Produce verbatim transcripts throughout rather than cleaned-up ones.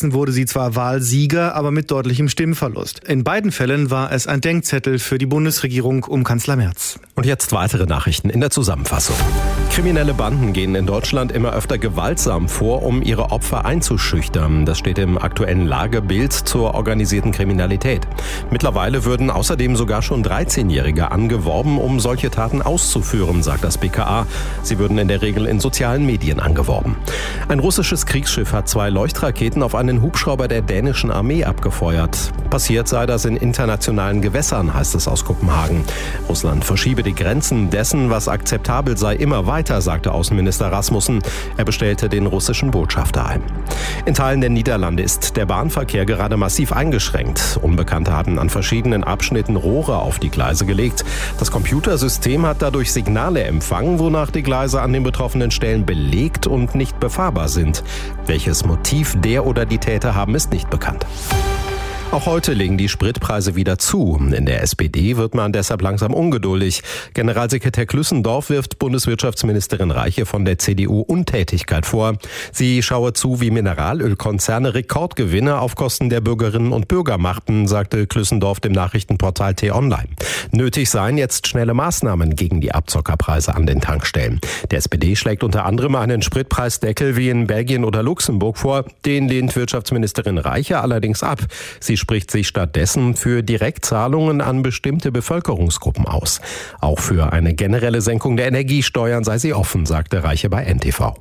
Sachsen wurde sie zwar Wahlsieger, aber mit deutlichem Stimmverlust. In beiden Fällen war es ein Denkzettel für die Bundesregierung um Kanzler Merz. Und jetzt weitere Nachrichten in der Zusammenfassung. Kriminelle Banden gehen in Deutschland immer öfter gewaltsam vor, um ihre Opfer einzuschüchtern. Das steht im aktuellen Lagebild zur organisierten Kriminalität. Mittlerweile würden außerdem sogar schon dreizehnjährige angeworben, um solche Taten auszuführen, sagt das B K A. Sie würden in der Regel in sozialen Medien angeworben. Ein russisches Kriegsschiff hat zwei Leuchtraketen auf einen Hubschrauber der dänischen Armee abgefeuert. Passiert sei das in internationalen Gewässern, heißt es aus Kopenhagen. Russland verschiebe die Grenzen dessen, was akzeptabel sei, immer weiter, sagte Außenminister Rasmussen. Er bestellte den russischen Botschafter ein. In Teilen der Niederlande ist der Bahnverkehr gerade massiv eingeschränkt. Unbekannte haben an verschiedenen Abschnitten Rohre auf die Gleise gelegt. Das Computersystem hat dadurch Signale empfangen, wonach die Gleise an den betroffenen Stellen belegt und nicht befahrbar sind. Welches Motiv der oder die Täter haben, ist nicht bekannt. Auch heute legen die Spritpreise wieder zu. In der S P D wird man deshalb langsam ungeduldig. Generalsekretär Klüssendorf wirft Bundeswirtschaftsministerin Reiche von der C D U Untätigkeit vor. Sie schaue zu, wie Mineralölkonzerne Rekordgewinne auf Kosten der Bürgerinnen und Bürger machten, sagte Klüssendorf dem Nachrichtenportal T-Online. Nötig seien jetzt schnelle Maßnahmen gegen die Abzockerpreise an den Tankstellen. Der S P D schlägt unter anderem einen Spritpreisdeckel wie in Belgien oder Luxemburg vor. Den lehnt Wirtschaftsministerin Reiche allerdings ab. Sie spricht sich stattdessen für Direktzahlungen an bestimmte Bevölkerungsgruppen aus. Auch für eine generelle Senkung der Energiesteuern sei sie offen, sagte Reiche bei N T V.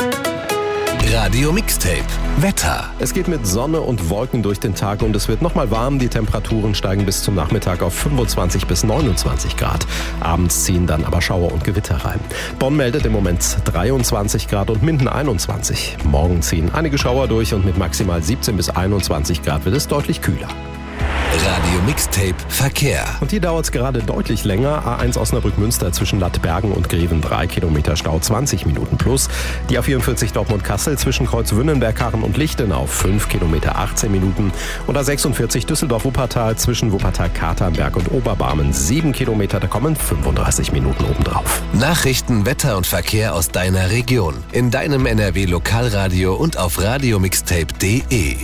Radio Mixtape Wetter. Es geht mit Sonne und Wolken durch den Tag und es wird nochmal warm. Die Temperaturen steigen bis zum Nachmittag auf fünfundzwanzig bis neunundzwanzig Grad. Abends ziehen dann aber Schauer und Gewitter rein. Bonn meldet im Moment dreiundzwanzig Grad und Minden einundzwanzig. Morgen ziehen einige Schauer durch und mit maximal siebzehn bis einundzwanzig Grad wird es deutlich kühler. Radio Mixtape Verkehr. Und hier dauert es gerade deutlich länger. A eins Osnabrück-Münster zwischen Lattbergen und Greven drei Kilometer Stau, zwanzig Minuten plus. Die A vierundvierzig Dortmund-Kassel zwischen Kreuz-Wünnenberg, Karren und Lichtenau, fünf Kilometer, achtzehn Minuten. Und A sechsundvierzig Düsseldorf-Wuppertal zwischen Wuppertal-Katernberg und Oberbarmen, sieben Kilometer, da kommen fünfunddreißig Minuten obendrauf. Nachrichten, Wetter und Verkehr aus deiner Region. In deinem N R W-Lokalradio und auf radiomixtape punkt de.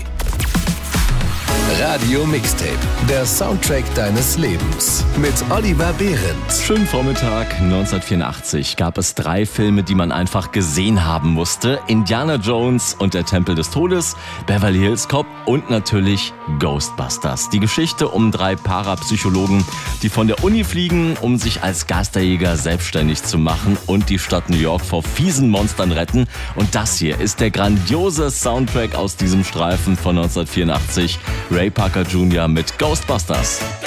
Radio Mixtape, der Soundtrack deines Lebens. Mit Oliver Behrendt. Schönen Vormittag. neunzehnhundertvierundachtzig gab es drei Filme, die man einfach gesehen haben musste. Indiana Jones und der Tempel des Todes, Beverly Hills Cop und natürlich Ghostbusters. Die Geschichte um drei Parapsychologen, die von der Uni fliegen, um sich als Geisterjäger selbstständig zu machen und die Stadt New York vor fiesen Monstern retten. Und das hier ist der grandiose Soundtrack aus diesem Streifen von neunzehnhundertvierundachtzig. Ray Parker Junior mit Ghostbusters.